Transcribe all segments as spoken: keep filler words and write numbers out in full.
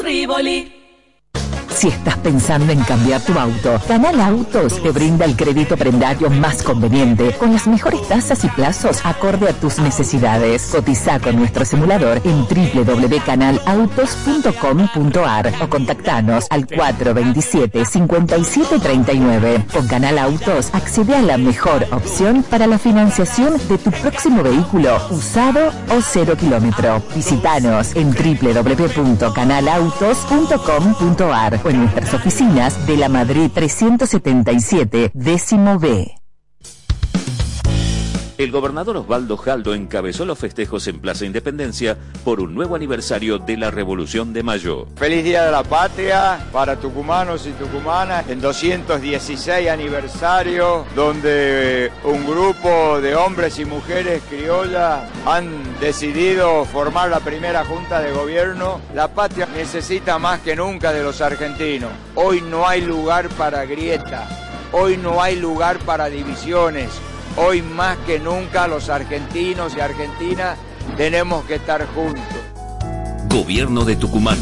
Rivoli. Si estás pensando en cambiar tu auto, Canal Autos te brinda el crédito prendario más conveniente, con las mejores tasas y plazos acorde a tus necesidades. Cotiza con nuestro simulador en doble u doble u doble u punto canal autos punto com punto a r o contactanos al cuatro dos siete, cinco siete tres nueve. Con Canal Autos accede a la mejor opción para la financiación de tu próximo vehículo, usado o cero kilómetro. Visítanos en doble u doble u doble u punto canal autos punto com punto a r o en nuestras oficinas de la Madrid trescientos setenta y siete, décimo B. El gobernador Osvaldo Jaldo encabezó los festejos en Plaza Independencia por un nuevo aniversario de la Revolución de Mayo. Feliz Día de la Patria para tucumanos y tucumanas, el doscientos dieciséis aniversario, donde un grupo de hombres y mujeres criollas han decidido formar la primera junta de gobierno. La patria necesita más que nunca de los argentinos. Hoy no hay lugar para grieta, hoy no hay lugar para divisiones. Hoy más que nunca los argentinos y argentinas tenemos que estar juntos. Gobierno de Tucumán.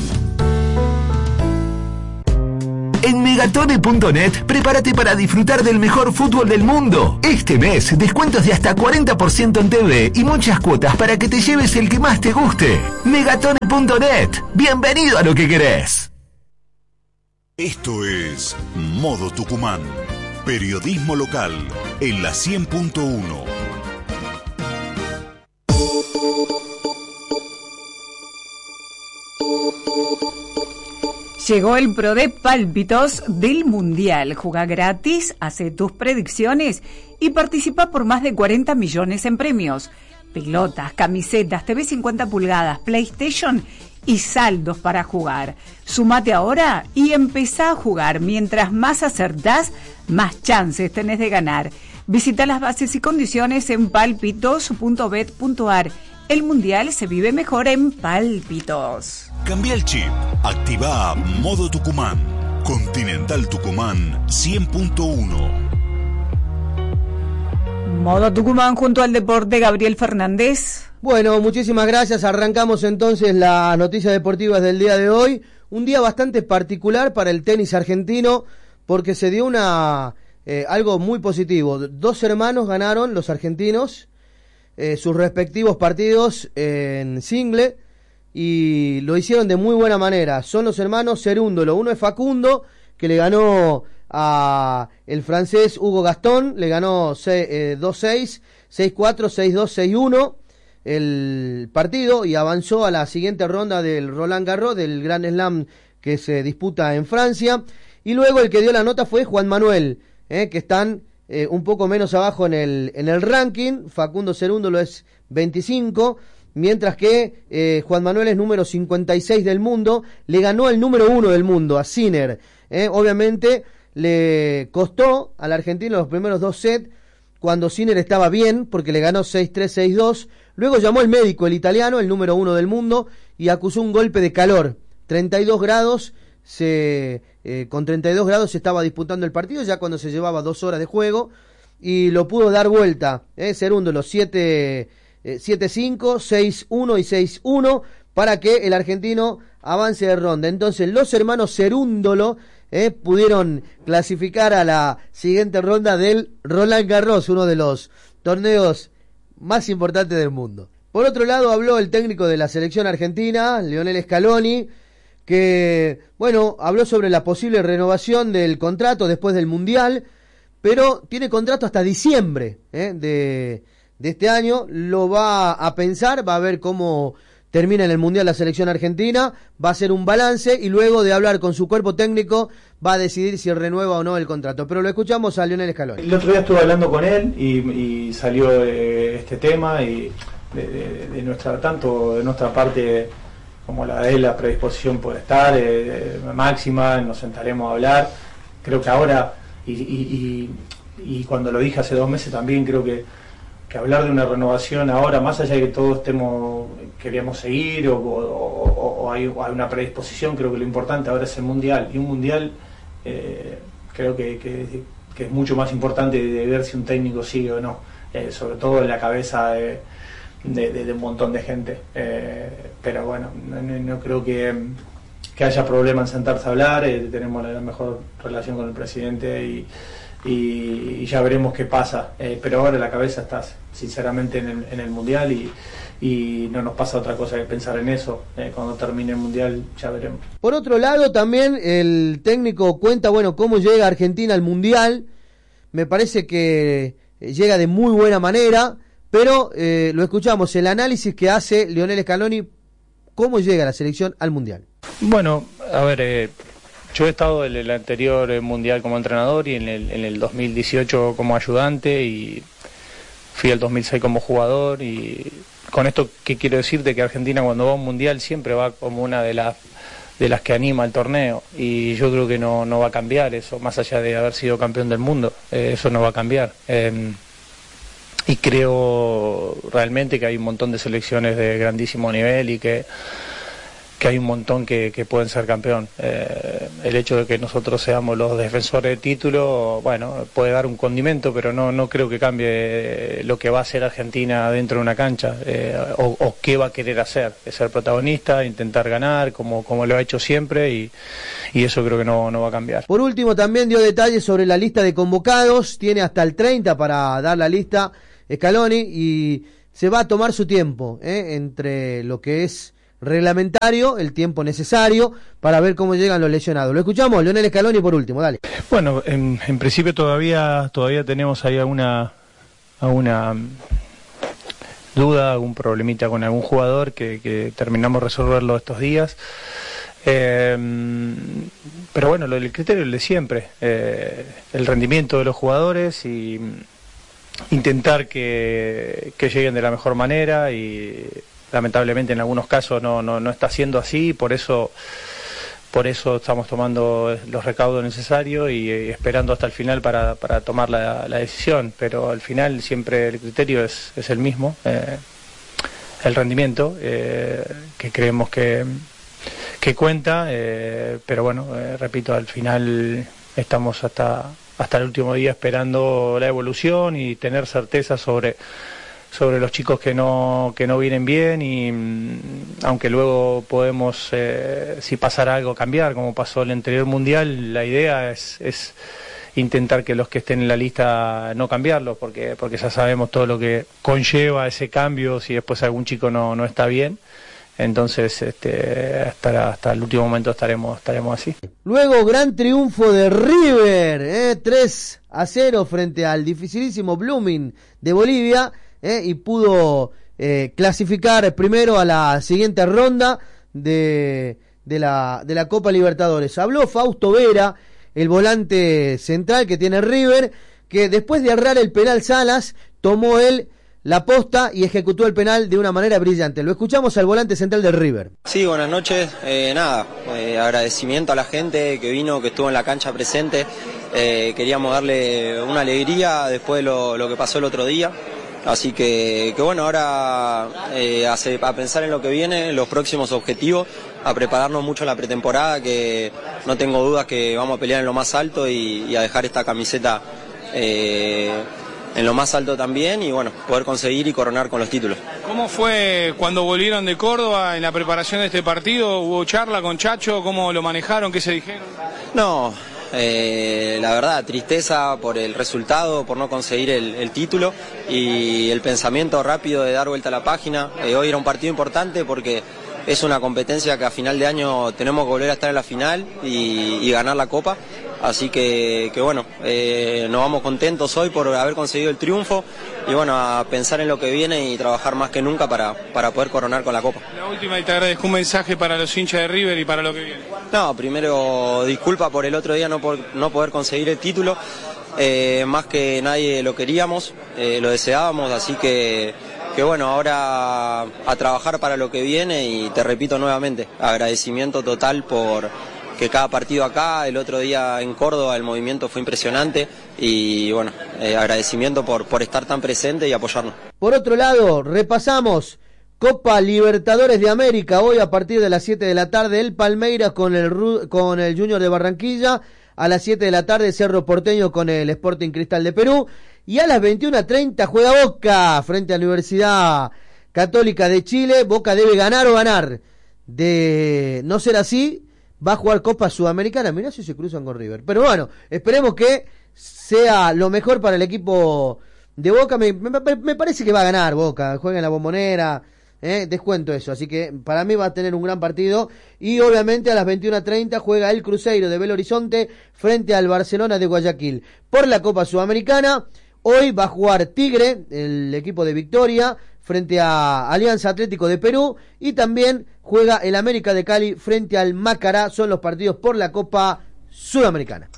En megatone punto net, prepárate para disfrutar del mejor fútbol del mundo. Este mes, descuentos de hasta cuarenta por ciento en T V y muchas cuotas para que te lleves el que más te guste. megatone punto net. Bienvenido a lo que querés. Esto es Modo Tucumán. Periodismo local en la cien punto uno. Llegó el Pro de Pálpitos del Mundial. Jugá gratis, hace tus predicciones y participa por más de cuarenta millones en premios. Pelotas, camisetas, T V cincuenta pulgadas, PlayStation y saldos para jugar. Sumate ahora y empezá a jugar. Mientras más acertás, más chances tenés de ganar. Visita las bases y condiciones en pálpitos punto bet punto a r. El Mundial se vive mejor en Pálpitos. Cambia el chip. Activa Modo Tucumán. Continental Tucumán cien punto uno. Modo Tucumán junto al deporte, Gabriel Fernández. Bueno, muchísimas gracias. Arrancamos entonces las noticias deportivas del día de hoy. Un día bastante particular para el tenis argentino porque se dio una eh, algo muy positivo. Dos hermanos ganaron, los argentinos, eh, sus respectivos partidos en single y lo hicieron de muy buena manera. Son los hermanos Cerúndolo. Uno es Facundo, que le ganó a el francés Hugo Gastón, le ganó dos seis, seis cuatro, seis dos, seis uno el partido y avanzó a la siguiente ronda del Roland Garros, del Grand Slam que se disputa en Francia. Y luego el que dio la nota fue Juan Manuel, eh, que están eh, un poco menos abajo en el en el ranking. Facundo Cerúndolo es veinticinco, mientras que eh, Juan Manuel es número cincuenta y seis del mundo. Le ganó el número uno del mundo, a Sinner. Eh, obviamente le costó al argentino los primeros dos sets cuando Sinner estaba bien, porque le ganó seis tres, seis dos. Luego llamó el médico, el italiano, el número uno del mundo, y acusó un golpe de calor. treinta y dos grados, se, eh, con treinta y dos grados se estaba disputando el partido, ya cuando se llevaba dos horas de juego, y lo pudo dar vuelta. Eh, Cerúndolo, siete cinco, seis uno y seis uno, para que el argentino avance de ronda. Entonces, los hermanos Cerúndolo Eh, pudieron clasificar a la siguiente ronda del Roland Garros, uno de los torneos más importantes del mundo. Por otro lado, habló el técnico de la selección argentina, Lionel Scaloni, que, bueno, habló sobre la posible renovación del contrato después del Mundial, pero tiene contrato hasta diciembre eh, de, de este año. Lo va a pensar, va a ver cómo termina en el Mundial la selección argentina, va a hacer un balance y luego de hablar con su cuerpo técnico va a decidir si renueva o no el contrato. Pero lo escuchamos a Lionel Scaloni. El otro día estuve hablando con él y, y salió eh, este tema y de, de, de nuestra tanto de nuestra parte como la de él, la predisposición por estar eh, máxima, nos sentaremos a hablar. Creo que ahora y, y, y, y cuando lo dije hace dos meses también creo que que hablar de una renovación ahora, más allá de que todos estemos, queríamos seguir o, o, o, o hay, o hay una predisposición, creo que lo importante ahora es el Mundial. Y un Mundial eh, creo que, que, que es mucho más importante de ver si un técnico sigue o no, eh, sobre todo en la cabeza de, de, de, de un montón de gente. Eh, pero bueno, no, no, no creo que, que haya problema en sentarse a hablar, eh, tenemos la, la mejor relación con el presidente y, y, y ya veremos qué pasa, eh, pero ahora la cabeza está sinceramente en el, en el Mundial y, y no nos pasa otra cosa que pensar en eso. Eh, cuando termine el Mundial ya veremos. Por otro lado, también el técnico cuenta, bueno, cómo llega Argentina al Mundial. Me parece que llega de muy buena manera, pero eh, lo escuchamos, el análisis que hace Lionel Scaloni, cómo llega la selección al Mundial. Bueno, a ver, eh, yo he estado en el anterior Mundial como entrenador y en el, en el dos mil dieciocho como ayudante y fui el dos mil seis como jugador. Y con esto, ¿qué quiero decir? De que Argentina cuando va a un Mundial siempre va como una de las de las que anima el torneo, y yo creo que no, no va a cambiar eso, más allá de haber sido campeón del mundo, eh, eso no va a cambiar. Eh, y creo realmente que hay un montón de selecciones de grandísimo nivel y que que hay un montón que, que pueden ser campeón. Eh, el hecho de que nosotros seamos los defensores del título, bueno, puede dar un condimento, pero no, no creo que cambie lo que va a hacer Argentina dentro de una cancha, eh, o, o qué va a querer hacer, es ser protagonista, intentar ganar, como, como lo ha hecho siempre, y, y eso creo que no, no va a cambiar. Por último, también dio detalles sobre la lista de convocados, tiene hasta el treinta para dar la lista Scaloni, y se va a tomar su tiempo, eh, entre lo que es reglamentario, el tiempo necesario para ver cómo llegan los lesionados. Lo escuchamos, Lionel Scaloni, por último, dale. Bueno, en, en principio todavía todavía tenemos ahí alguna alguna duda, algún problemita con algún jugador que, que terminamos de resolverlo estos días. Eh, pero bueno, lo del criterio es el de siempre, eh, el rendimiento de los jugadores y intentar que, que lleguen de la mejor manera, y lamentablemente en algunos casos no, no, no está siendo así, por eso por eso estamos tomando los recaudos necesarios y, y esperando hasta el final para, para tomar la, la decisión, pero al final siempre el criterio es, es el mismo, eh, el rendimiento, eh, que creemos que, que cuenta, eh, pero bueno, eh, repito, al final estamos hasta, hasta el último día esperando la evolución y tener certeza sobre sobre los chicos que no que no vienen bien, y aunque luego podemos, eh, si pasara algo, cambiar, como pasó el anterior Mundial, la idea es, es intentar que los que estén en la lista no cambiarlos, porque porque ya sabemos todo lo que conlleva ese cambio si después algún chico no, no está bien. Entonces, este, hasta, hasta el último momento estaremos estaremos así. Luego, gran triunfo de River, eh, tres a cero frente al dificilísimo Blooming de Bolivia. Eh, y pudo eh, clasificar primero a la siguiente ronda de, de, la, de la Copa Libertadores. Habló Fausto Vera, el volante central que tiene River, que después de errar el penal Salas, tomó él la posta y ejecutó el penal de una manera brillante. Lo escuchamos al volante central de River. Sí, buenas noches. Eh, nada, eh, agradecimiento a la gente que vino, que estuvo en la cancha presente. Eh, queríamos darle una alegría después de lo, lo que pasó el otro día. Así que, que bueno, ahora eh, hace, a pensar en lo que viene, los próximos objetivos, a prepararnos mucho en la pretemporada, que no tengo dudas que vamos a pelear en lo más alto y, y a dejar esta camiseta eh, en lo más alto también, y bueno, poder conseguir y coronar con los títulos. ¿Cómo fue cuando volvieron de Córdoba en la preparación de este partido? ¿Hubo charla con Chacho? ¿Cómo lo manejaron? ¿Qué se dijeron? No... Eh, la verdad, tristeza por el resultado, por no conseguir el, el título, y el pensamiento rápido de dar vuelta a la página. Eh, hoy era un partido importante porque es una competencia que a final de año tenemos que volver a estar en la final y, y ganar la Copa. Así que, que bueno, eh, nos vamos contentos hoy por haber conseguido el triunfo, y bueno, a pensar en lo que viene y trabajar más que nunca para, para poder coronar con la Copa. La última, y te agradezco, un mensaje para los hinchas de River y para lo que viene. No, primero disculpa por el otro día no, por, no poder conseguir el título, eh, más que nadie lo queríamos, eh, lo deseábamos, así que, que bueno, ahora a trabajar para lo que viene, y te repito nuevamente, agradecimiento total por que cada partido acá, el otro día en Córdoba el movimiento fue impresionante, y bueno, eh, agradecimiento por, por estar tan presente y apoyarnos. Por otro lado, repasamos Copa Libertadores de América, hoy a partir de las siete de la tarde, el Palmeiras con el, con el Junior de Barranquilla, a las siete de la tarde Cerro Porteño con el Sporting Cristal de Perú, y a las veintiuna treinta juega Boca frente a la Universidad Católica de Chile. Boca debe ganar o ganar, de no ser así va a jugar Copa Sudamericana. Mirá si se cruzan con River. Pero bueno, esperemos que sea lo mejor para el equipo de Boca. Me, me, me parece que va a ganar Boca. Juega en la Bombonera. Eh, descuento eso, así que para mí va a tener un gran partido. Y obviamente a las veintiuna treinta juega el Cruzeiro de Belo Horizonte frente al Barcelona de Guayaquil por la Copa Sudamericana. Hoy va a jugar Tigre, el equipo de Victoria, frente a Alianza Atlético de Perú, y también juega el América de Cali frente al Macará. Son los partidos por la Copa Sudamericana.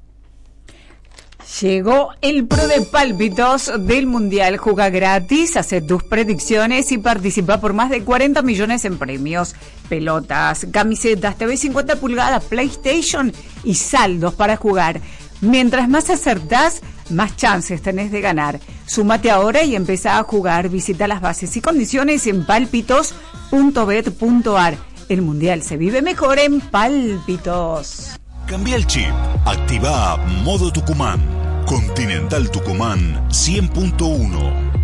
Llegó el Pro de Pálpitos del Mundial. Juega gratis, hace tus predicciones y participa por más de cuarenta millones en premios. Pelotas, camisetas, T V cincuenta pulgadas, PlayStation y saldos para jugar. Mientras más acertás, más chances tenés de ganar. Súmate ahora y empezá a jugar. Visita las bases y condiciones en pálpitos punto bet punto ar. El Mundial se vive mejor en Pálpitos. Cambia el chip. Activa Modo Tucumán. Continental Tucumán cien punto uno.